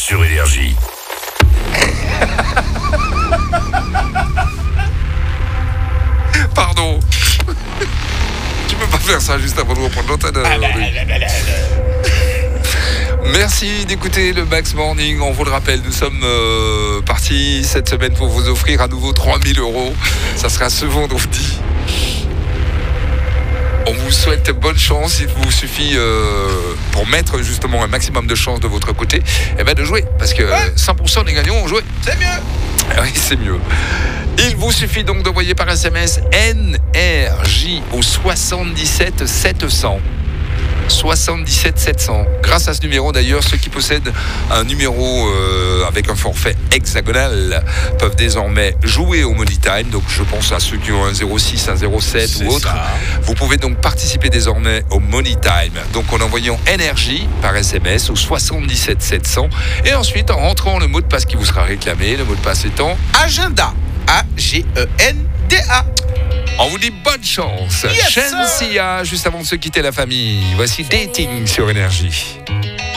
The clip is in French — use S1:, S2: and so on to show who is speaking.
S1: sur Énergie.
S2: Pardon. Tu peux pas faire ça juste avant de reprendre l'antenne. Merci d'écouter le Max Morning. On vous le rappelle, nous sommes partis cette semaine pour vous offrir à nouveau 3 000 €. Ça sera ce vendredi. On vous souhaite bonne chance. Il vous suffit, pour mettre justement un maximum de chance de votre côté, de jouer. Parce que 100% des gagnants ont joué.
S3: C'est mieux.
S2: Oui, c'est mieux. Il vous suffit donc d'envoyer par SMS NRJ au 77 700. 77 700. Grâce à ce numéro d'ailleurs, ceux qui possèdent un numéro avec un forfait hexagonal peuvent désormais jouer au Money Time. Donc je pense à ceux qui ont un 06, un 07
S3: C'est
S2: ou autre.
S3: ça.
S2: Vous pouvez donc participer désormais au Money Time. Donc en envoyant NRJ par SMS au 77 700 et ensuite en rentrant le mot de passe qui vous sera réclamé. Le mot de passe étant
S3: Agenda. AGENDA.
S2: on vous dit bonne chance.
S3: Yes,
S2: Shensia, juste avant de se quitter la famille. Voici Dating sur Énergie.